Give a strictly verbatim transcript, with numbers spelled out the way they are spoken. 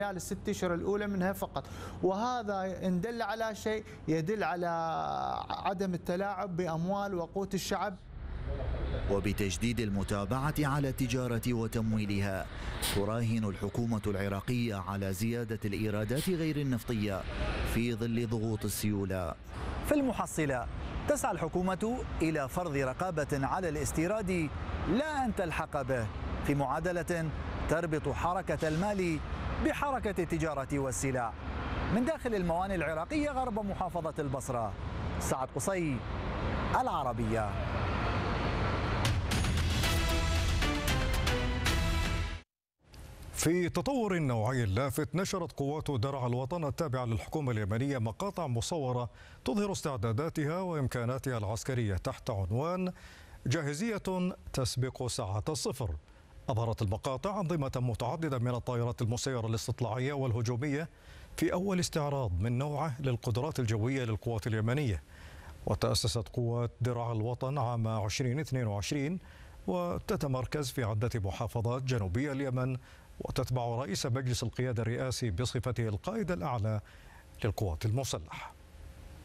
الست اشهر الاولى منها فقط، وهذا ان دل على شيء يدل على عدم التلاعب باموال وقوت الشعب. وبتجديد المتابعة على التجارة وتمويلها، تراهن الحكومة العراقية على زيادة الإيرادات غير النفطية في ظل ضغوط السيولة. في المحصلة تسعى الحكومة إلى فرض رقابة على الاستيراد لا أن تلحق به، في معادلة تربط حركة المال بحركة التجارة والسلع. من داخل الموانئ العراقية غرب محافظة البصرة، سعد قصي، العربية. في تطور نوعي لافت، نشرت قوات درع الوطن التابعة للحكومة اليمنية مقاطع مصورة تظهر استعداداتها وإمكاناتها العسكرية تحت عنوان جاهزية تسبق ساعة الصفر. أظهرت المقاطع أنظمة متعددة من الطائرات المسيرة الاستطلاعية والهجومية في أول استعراض من نوعه للقدرات الجوية للقوات اليمنية. وتأسست قوات درع الوطن عام ألفين واثنين وعشرين وتتمركز في عدة محافظات جنوبي اليمن، وتتبع رئيس مجلس القيادة الرئاسي بصفته القائد الأعلى للقوات المسلحة.